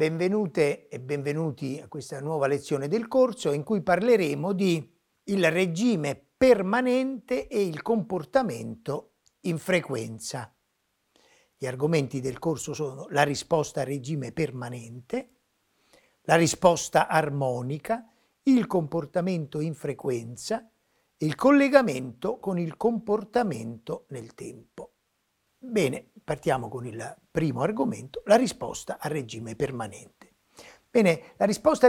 Benvenute e benvenuti a questa nuova lezione del corso in cui parleremo di il regime permanente e il comportamento in frequenza. Gli argomenti del corso sono la risposta al regime permanente, la risposta armonica, il comportamento in frequenza e il collegamento con il comportamento nel tempo. Bene, partiamo con il primo argomento, la risposta al regime permanente. Bene, la risposta